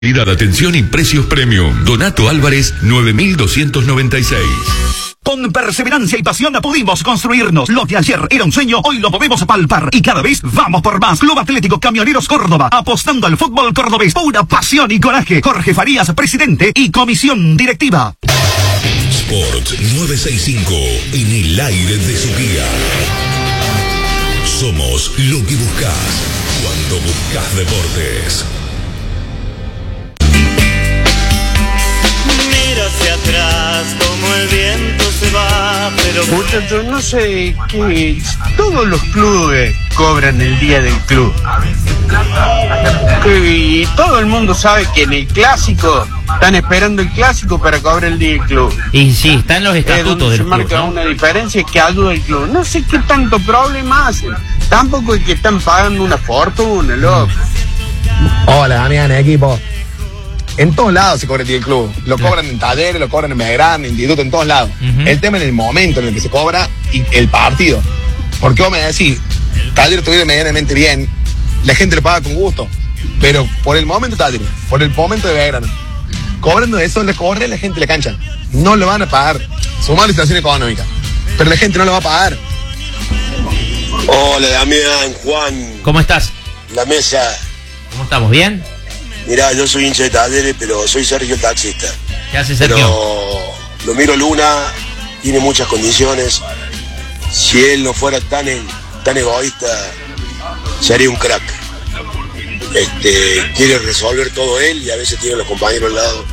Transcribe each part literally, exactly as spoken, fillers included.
Atención y precios premium. Donato Álvarez, nueve mil doscientos noventa y seis. Con perseverancia y pasión pudimos construirnos. Lo que ayer era un sueño, hoy lo podemos palpar. Y cada vez vamos por más. Club Atlético Camioneros Córdoba, apostando al fútbol cordobés. Pura pasión y coraje. Jorge Farías, presidente y comisión directiva. Sport novecientos sesenta y cinco, en el aire de su día. Somos lo que buscas cuando buscas deportes. Mira hacia atrás como el viento se va, pero... Muchachos, no sé qué... Todos los clubes cobran el día del club. Y todo el mundo sabe que en el clásico están esperando el clásico para cobrar el día del club. Y sí, está en los estatutos del club, se marca, ¿no?, una diferencia que ayuda al club. No sé qué tanto problema hacen. Tampoco es que están pagando una fortuna, loco. Hola, Damián, equipo. En todos lados se cobra el día del club. Lo cobran en Talleres, lo cobran en Belgrano, en Instituto, en todos lados. Uh-huh. El tema es el momento en el que se cobra y el partido. Porque vos me decís, Talleres estuviera medianamente bien, la gente lo paga con gusto. Pero por el momento Talleres, por el momento de Belgrano, cobrando eso, le corre la gente de la cancha. No lo van a pagar. Sumar la situación económica. Pero la gente no lo va a pagar. Hola, Damián, Juan. ¿Cómo estás? La mesa. ¿Cómo estamos? ¿Bien? Mirá, yo soy hincha de Talleres, pero soy Sergio el taxista. ¿Qué hace Sergio? Pero lo miro Luna, tiene muchas condiciones. Si él no fuera tan, tan egoísta, sería un crack. Este, quiere resolver todo él y a veces tiene a los compañeros al lado.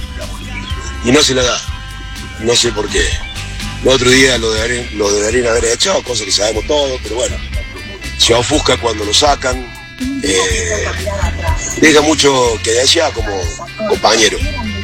Y no se la da. No sé por qué. El otro día lo deberían, lo deberían haber hecho, cosa que sabemos todos, pero bueno. Se ofusca cuando lo sacan. Eh, deja mucho que decía como compañero.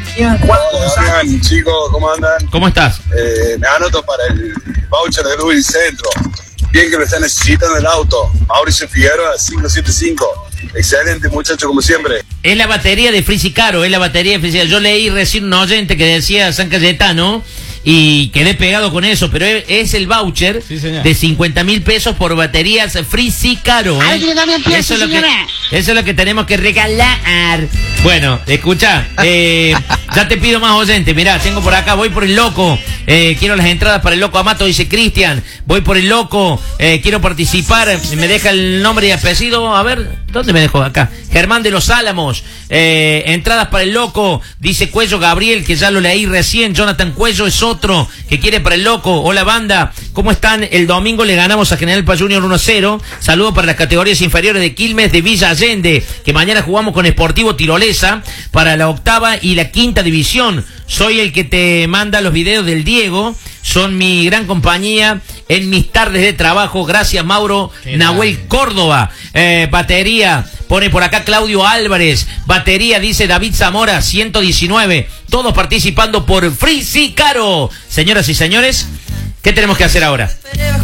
Hola, chicos, ¿cómo andan? ¿Cómo estás? Eh, me anoto para el voucher de Luis Centro. Bien que lo está necesitando el auto. Mauricio Figueroa, cinco siete cinco. Excelente, muchacho, como siempre. Es la batería de Frisi Caro, es la batería de Frisi Caro. Yo leí recién un oyente que decía San Cayetano y quedé pegado con eso, pero es el voucher, sí, de cincuenta mil pesos por baterías Frisi Caro, ¿eh? Eso es lo que, eso es lo que tenemos que regalar. Bueno, escucha, eh, ya te pido más oyentes. Mirá, tengo por acá, voy por el loco, eh, quiero las entradas para el loco Amato, dice Cristian. Voy por el loco, eh, quiero participar, me deja el nombre y apellido, a ver, ¿dónde me dejó? Acá, Germán de los Álamos. Eh, entradas para el loco, dice Cuello Gabriel, que ya lo leí recién. Jonathan Cuello es otro que quiere para el loco. Hola, banda, ¿cómo están? El domingo le ganamos a General Paz Junior uno a cero. Saludos para las categorías inferiores de Quilmes de Villa Allende, que mañana jugamos con Sportivo Tirolesa para la octava y la quinta división. Soy el que te manda los videos del Diego, son mi gran compañía en mis tardes de trabajo. Gracias, Mauro. Nahuel Córdoba. Eh, batería, pone por acá Claudio Álvarez. Batería, dice David Zamora, ciento diecinueve. Todos participando por Frisi Caro. Señoras y señores, ¿qué tenemos que hacer ahora?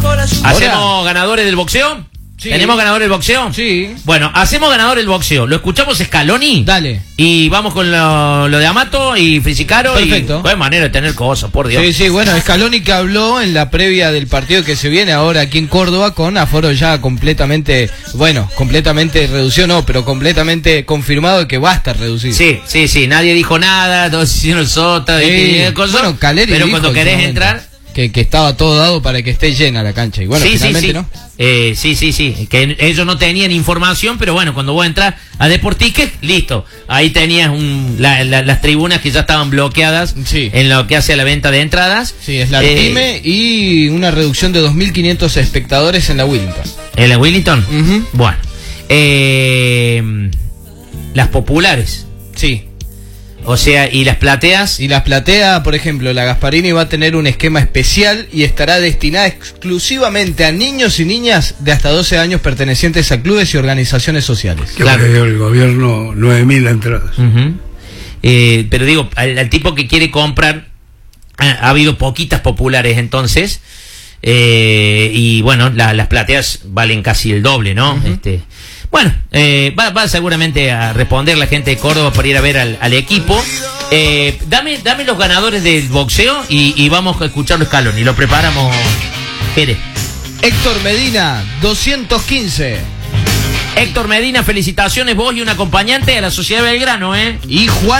¿Hacemos ganadores del boxeo? Sí. ¿Tenemos ganador del boxeo? Sí. Bueno, hacemos ganador del boxeo. ¿Lo escuchamos Scaloni? Dale. Y vamos con lo, lo de Amato y Frisicaro. Perfecto. Y, qué manera de tener cosas, por Dios. Sí, sí, bueno, Scaloni que habló en la previa del partido que se viene ahora aquí en Córdoba con aforo ya completamente, bueno, completamente reducido, no, pero completamente confirmado de que va a estar reducido. Sí, sí, sí, nadie dijo nada, todos hicieron el sota, sí. y cosas, bueno, Caleri pero dijo cuando querés entrar... Que, que estaba todo dado para que esté llena la cancha. Y bueno, sí, finalmente sí, sí. no. Eh, sí, sí, sí. Que ellos no tenían información, pero bueno, cuando vos entras a Deportiques, listo. Ahí tenías un, la, la, las tribunas que ya estaban bloqueadas, sí, en lo que hace a la venta de entradas. Sí, es la Artime eh, y una reducción de dos mil quinientos espectadores en la Willington. ¿En la Willington? Uh-huh. Bueno. Eh, las populares. Sí. O sea, ¿y las plateas? Y las plateas, por ejemplo, la Gasparini va a tener un esquema especial y estará destinada exclusivamente a niños y niñas de hasta doce años pertenecientes a clubes y organizaciones sociales. Que claro, dio el gobierno nueve mil entradas. Uh-huh. eh, pero digo, al, al tipo que quiere comprar, ha, ha habido poquitas populares entonces, eh, y bueno, la, las plateas valen casi el doble, ¿no? Uh-huh. Este... Bueno, eh, va, va seguramente a responder la gente de Córdoba para ir a ver al, al equipo. Eh, dame, dame los ganadores del boxeo y, y vamos a escucharlo Scaloni. Y lo preparamos, Pérez. Héctor Medina, doscientos quince. Héctor Medina, felicitaciones vos y un acompañante a la Sociedad Belgrano, ¿eh? Y Juan